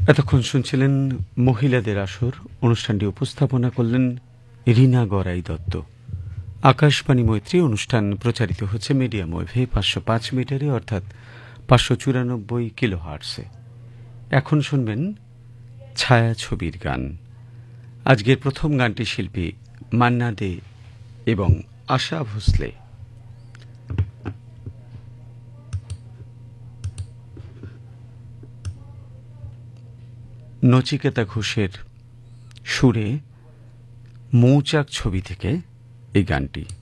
এতক্ষণ শুনছিলেন মহিলাদের আসর। অনুষ্ঠানটি উপস্থাপনা করলেন রীনা গড়াই দত্ত। আকাশবাণী মৈত্রী অনুষ্ঠান প্রচারিত হচ্ছে মিডিয়াম ওয়েভে 505 মিটারে, অর্থাৎ 594 কিলোহার্টসে। এখন শুনবেন ছায়াছবির গান। আজকের প্রথম গানটি শিল্পী মান্না দে এবং আশা ভোসলে। নচিকেতা ঘোষের সুরে মৌচাক ছবি থেকে এই গানটি।